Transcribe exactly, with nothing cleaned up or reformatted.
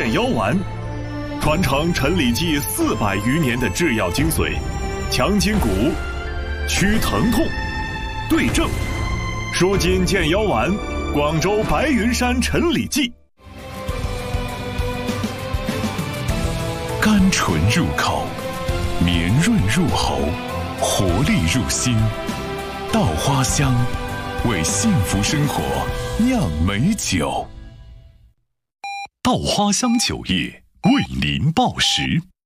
健腰丸，传承陈李济四百余年的制药精髓，强筋骨，祛疼痛，对症，舒筋健腰丸，广州白云山陈李济。 甘醇入口，绵润入喉，活力入心。稻花香，为幸福生活酿美酒。稻花香酒业为您报时。